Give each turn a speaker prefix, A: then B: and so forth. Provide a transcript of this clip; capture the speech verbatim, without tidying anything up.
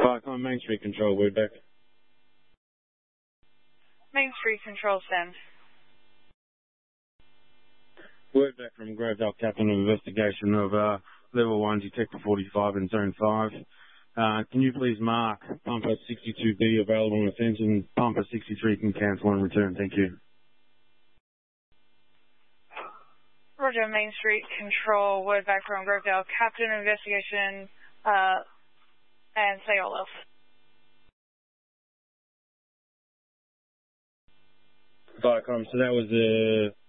A: Viacom, Main Street Control, Wordback.
B: Main Street Control, send.
A: Wordback from Grovedale, Captain of Investigation of uh, Level one, Detector forty-five in Zone five. Uh, can you please mark Pumper sixty-two B available on attention? Pumper sixty-three can cancel and return. Thank you.
B: Roger, Main Street Control, Wordback from Grovedale, Captain of Investigation, uh, and say all else.
A: Viacom, so that was the